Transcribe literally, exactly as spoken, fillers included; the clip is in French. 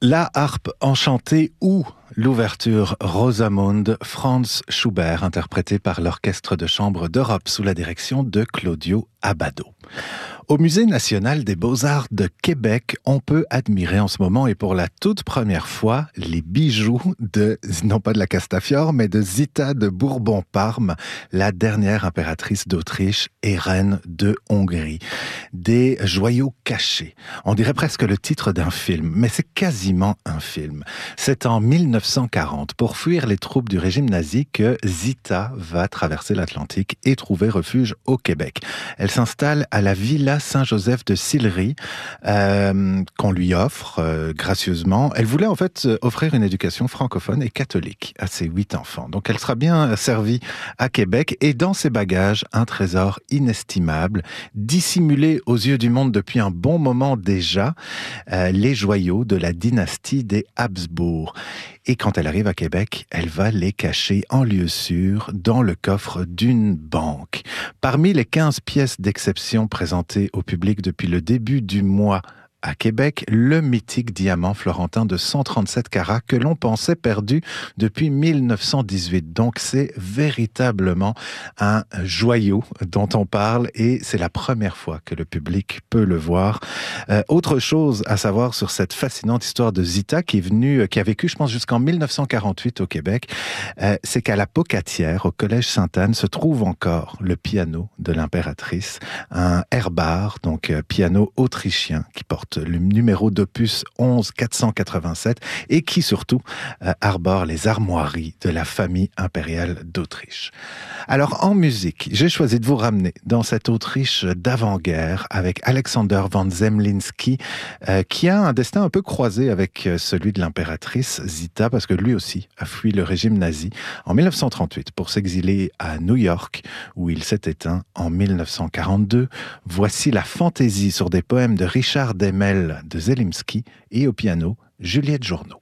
La harpe enchantée ou l'ouverture Rosamunde, Franz Schubert, interprété par l'Orchestre de chambre d'Europe sous la direction de Claudio Abbado. Au Musée national des beaux-arts de Québec, on peut admirer en ce moment et pour la toute première fois les bijoux de, non pas de la Castafiore, mais de Zita de Bourbon-Parme, la dernière impératrice d'Autriche et reine de Hongrie. Des joyaux cachés. On dirait presque le titre d'un film, mais c'est quasiment un film. C'est en mille neuf cent quarante, pour fuir les troupes du régime nazi, que Zita va traverser l'Atlantique et trouver refuge au Québec. Elle s'installe à la Villa Saint-Joseph de Sillery, euh, qu'on lui offre euh, gracieusement. Elle voulait en fait offrir une éducation francophone et catholique à ses huit enfants. Donc elle sera bien servie à Québec et dans ses bagages, un trésor inestimable, dissimulé aux yeux du monde depuis un bon moment déjà, euh, les joyaux de la dynastie des Habsbourg. Et quand elle arrive à Québec, elle va les cacher en lieu sûr dans le coffre d'une banque. Parmi les quinze pièces d'exception présentées au public depuis le début du mois à Québec, le mythique diamant florentin de cent trente-sept carats que l'on pensait perdu depuis mille neuf cent dix-huit. Donc c'est véritablement un joyau dont on parle et c'est la première fois que le public peut le voir. Euh, autre chose à savoir sur cette fascinante histoire de Zita qui est venue, qui a vécu, je pense, jusqu'en mille neuf cent quarante-huit au Québec, euh, c'est qu'à la Pocatière, au Collège Sainte-Anne, se trouve encore le piano de l'impératrice, un Herbart, donc euh, piano autrichien qui porte le numéro d'opus onze quatre cent quatre-vingt-sept et qui surtout euh, arbore les armoiries de la famille impériale d'Autriche. Alors en musique, j'ai choisi de vous ramener dans cette Autriche d'avant-guerre avec Alexander von Zemlinsky euh, qui a un destin un peu croisé avec celui de l'impératrice Zita parce que lui aussi a fui le régime nazi en mille neuf cent trente-huit pour s'exiler à New York où il s'est éteint en mille neuf cent quarante-deux. Voici la fantaisie sur des poèmes de Richard Demel de Zelimsky et au piano, Juliette Journeau.